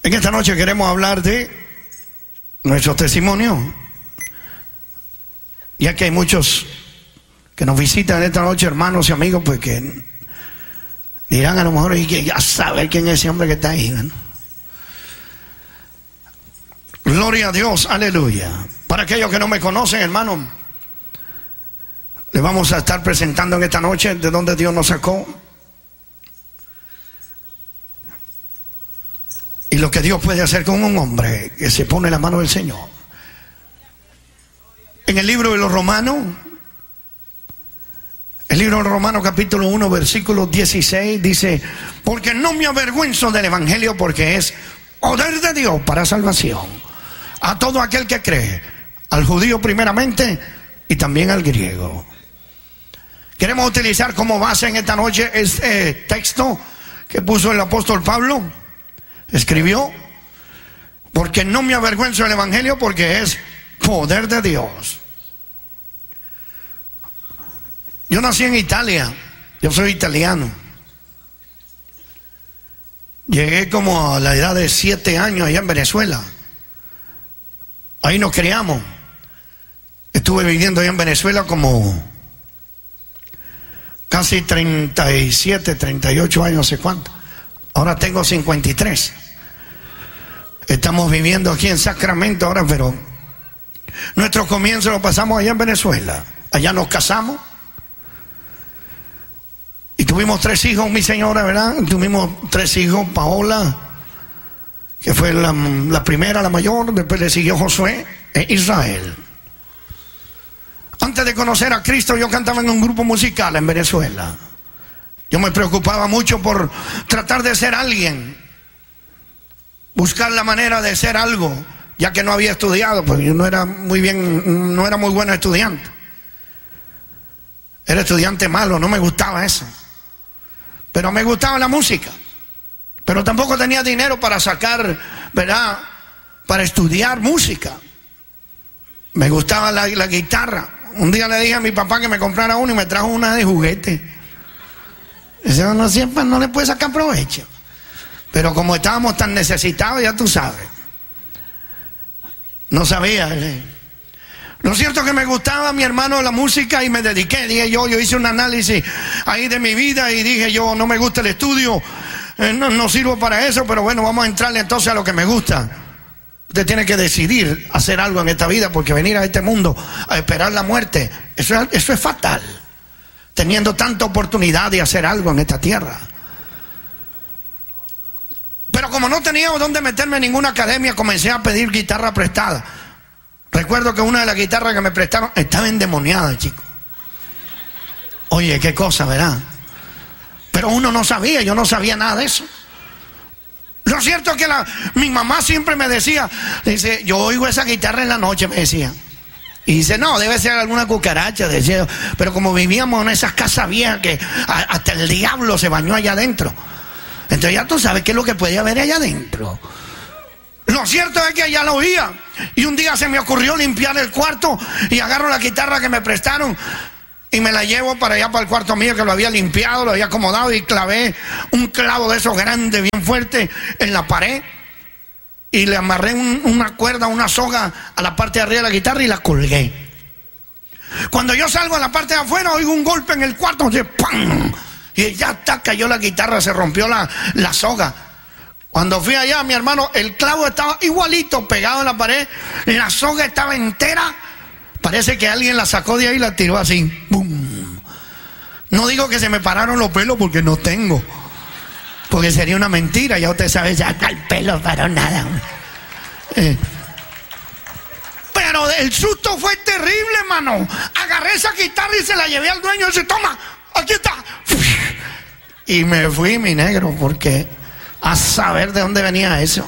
En esta noche queremos hablar de nuestro testimonio, ya que hay muchos que nos visitan esta noche, hermanos y amigos, pues que dirán a lo mejor, y que ya saber quién es ese hombre que está ahí, ¿no? Gloria a Dios, aleluya. Para aquellos que no me conocen, hermano, les vamos a estar presentando en esta noche de dónde Dios nos sacó y lo que Dios puede hacer con un hombre que se pone en la mano del Señor. En el libro de los Romanos, el libro de Romanos capítulo 1 versículo 16 dice: porque no me avergüenzo del evangelio, porque es poder de Dios para salvación a todo aquel que cree, al judío primeramente y también al griego. Queremos utilizar como base en esta noche este texto que puso el apóstol Pablo. Escribió: porque no me avergüenzo del evangelio, porque es poder de Dios. Yo nací en Italia, yo soy italiano. Llegué como a la edad de 7 años allá en Venezuela. Ahí nos criamos. Estuve viviendo allá en Venezuela como casi 37, 38 años, no sé cuánto. Ahora tengo 53. Estamos viviendo aquí en Sacramento ahora, pero nuestro comienzo lo pasamos allá en Venezuela. Allá nos casamos y tuvimos 3 hijos, mi señora, ¿verdad? Tuvimos 3 hijos, Paola, que fue la primera, la mayor, después le siguió Josué e Israel. Antes de conocer a Cristo, yo cantaba en un grupo musical en Venezuela. Yo me preocupaba mucho por tratar de ser alguien, buscar la manera de ser algo, ya que no había estudiado, porque yo no era muy buen estudiante. Era estudiante malo, no me gustaba eso. Pero me gustaba la música. Pero tampoco tenía dinero para sacar, ¿verdad?, para estudiar música. Me gustaba la guitarra. Un día le dije a mi papá que me comprara una y me trajo una de juguete. Dice: no, siempre no le puede sacar provecho. Pero como estábamos tan necesitados, ya tú sabes, no sabía. Lo cierto es que me gustaba, mi hermano, la música y me dediqué. Dije yo hice un análisis ahí de mi vida y dije yo: no me gusta el estudio, no sirvo para eso, pero bueno, vamos a entrarle entonces a lo que me gusta. Usted tiene que decidir hacer algo en esta vida, porque venir a este mundo a esperar la muerte, eso es fatal, teniendo tanta oportunidad de hacer algo en esta tierra. Pero como no tenía dónde meterme en ninguna academia, comencé a pedir guitarra prestada. Recuerdo que una de las guitarras que me prestaron estaba endemoniada, chico. Oye, qué cosa, ¿verdad? Pero uno no sabía, yo no sabía nada de eso. Lo cierto es que mi mamá siempre me decía, dice: yo oigo esa guitarra en la noche, me decía. Y dice: no, debe ser alguna cucaracha, decía. Pero como vivíamos en esas casas viejas que hasta el diablo se bañó allá adentro, entonces ya tú sabes qué es lo que podía haber allá adentro. Lo cierto es que allá lo oía. Y un día se me ocurrió limpiar el cuarto y agarro la guitarra que me prestaron y me la llevo para allá, para el cuarto mío, que lo había limpiado, lo había acomodado, y clavé un clavo de esos grandes, bien fuerte, en la pared, y le amarré una cuerda, una soga a la parte de arriba de la guitarra y la colgué. Cuando yo salgo a la parte de afuera, oigo un golpe en el cuarto, de ¡pam! Y ya está, cayó la guitarra, se rompió la soga. Cuando fui allá, mi hermano, el clavo estaba igualito pegado en la pared, la soga estaba entera. Parece que alguien la sacó de ahí y la tiró así. ¡Bum! No digo que se me pararon los pelos, porque no tengo, porque sería una mentira. Ya usted sabe, ya está el pelo para nada. Pero el susto fue terrible, hermano. Agarré esa guitarra y se la llevé al dueño y dice: toma, aquí está. Y me fui, mi negro, porque a saber de dónde venía eso.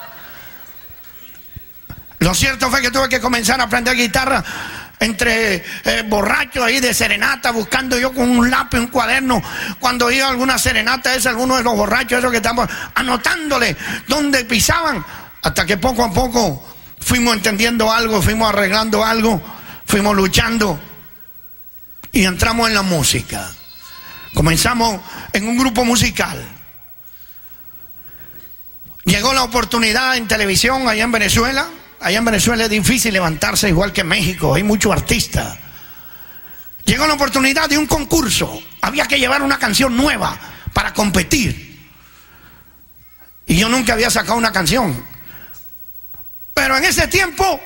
Lo cierto fue que tuve que comenzar a aprender guitarra entre borrachos ahí de serenata, buscando yo con un lápiz, un cuaderno, cuando iba a alguna serenata, alguno de los borrachos esos que estaban anotándole dónde pisaban, hasta que poco a poco fuimos entendiendo algo, fuimos arreglando algo, fuimos luchando y entramos en la música. Comenzamos en un grupo musical. Y Llegó la oportunidad en televisión allá en Venezuela. Allá en Venezuela es difícil levantarse igual que en México, hay muchos artistas. Llegó la oportunidad de un concurso. Había que llevar una canción nueva para competir. Y yo nunca había sacado una canción. Pero en ese tiempo,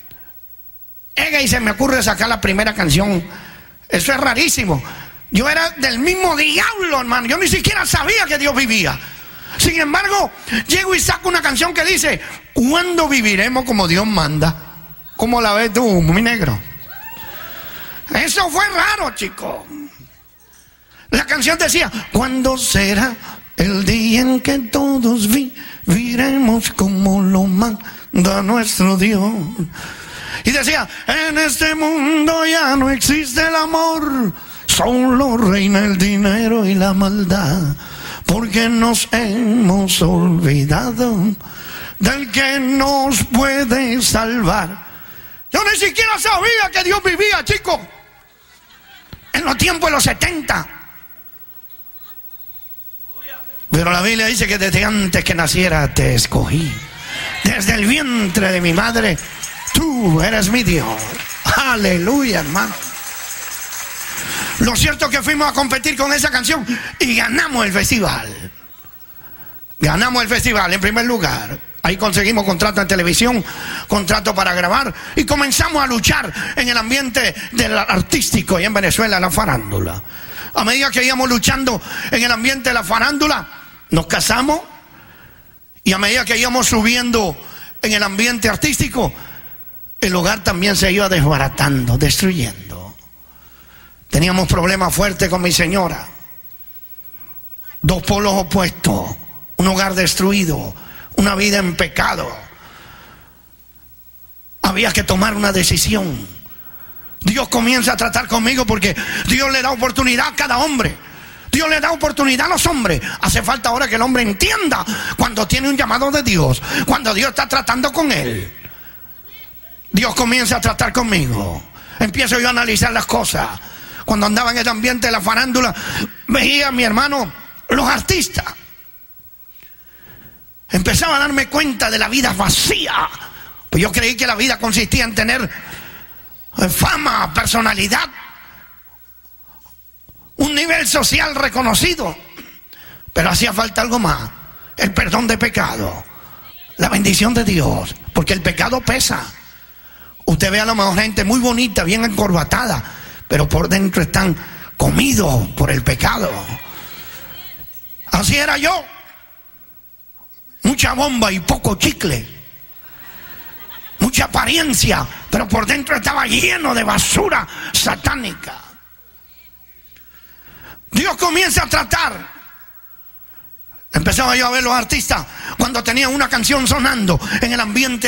y se me ocurre sacar la primera canción. Eso es rarísimo. Yo era del mismo diablo, hermano. Yo ni siquiera sabía que Dios vivía. Sin embargo, llego y saco una canción que dice: ¿cuándo viviremos como Dios manda? ¿Cómo la ves tú, mi negro? Eso fue raro, chico. La canción decía: ¿cuándo será el día en que todos viviremos como lo manda nuestro Dios? Y decía: en este mundo ya no existe el amor, solo reina el dinero y la maldad, porque nos hemos olvidado del que nos puede salvar. Yo ni siquiera sabía que Dios vivía, chicos, en los tiempos de los 70. Pero la Biblia dice que desde antes que naciera te escogí. Desde el vientre de mi madre, tú eres mi Dios. Aleluya, hermano. Lo cierto es que fuimos a competir con esa canción y ganamos el festival. Ganamos el festival en primer lugar. Ahí conseguimos contrato en televisión, contrato para grabar, y comenzamos a luchar en el ambiente del artístico y en Venezuela, la farándula. A medida que íbamos luchando en el ambiente de la farándula, nos casamos, y a medida que íbamos subiendo en el ambiente artístico, el hogar también se iba desbaratando, destruyendo. Teníamos problemas fuertes con mi señora. Dos polos opuestos, un hogar destruido, una vida en pecado. Había que tomar una decisión. Dios comienza a tratar conmigo porque Dios le da oportunidad a cada hombre. Dios le da oportunidad a los hombres. Hace falta ahora que el hombre entienda cuando tiene un llamado de Dios, cuando Dios está tratando con él. Dios comienza a tratar conmigo. Empiezo yo a analizar las cosas. Cuando andaba en el ambiente de la farándula, veía a mi hermano, los artistas. Empezaba a darme cuenta de la vida vacía. Pues yo creí que la vida consistía en tener fama, personalidad, un nivel social reconocido. Pero hacía falta algo más: el perdón de pecado, la bendición de Dios, porque el pecado pesa. Usted ve a lo mejor gente muy bonita, bien encorbatada, pero por dentro están comidos por el pecado. Así era yo. Mucha bomba y poco chicle. Mucha apariencia, pero por dentro estaba lleno de basura satánica. Dios comienza a tratar. Empezaba yo a ver los artistas cuando tenían una canción sonando en el ambiente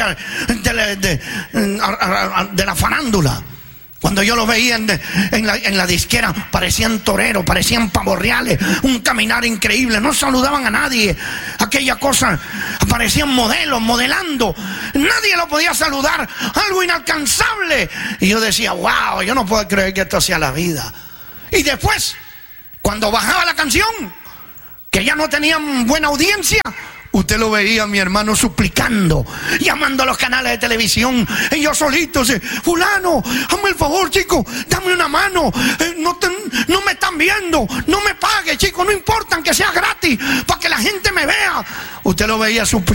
de la farándula. Cuando yo los veía en la disquera, parecían toreros, parecían pavos reales, un caminar increíble, no saludaban a nadie, aquella cosa, parecían modelos, modelando, nadie lo podía saludar, algo inalcanzable. Y yo decía: wow, yo no puedo creer que esto sea la vida. Y después, cuando bajaba la canción, que ya no tenían buena audiencia, usted lo veía, mi hermano, suplicando, llamando a los canales de televisión, y yo solito, fulano, hazme el favor, chico, dame una mano, no me están viendo, no me pague, chico, no importa que sea gratis, para que la gente me vea. Usted lo veía suplicando.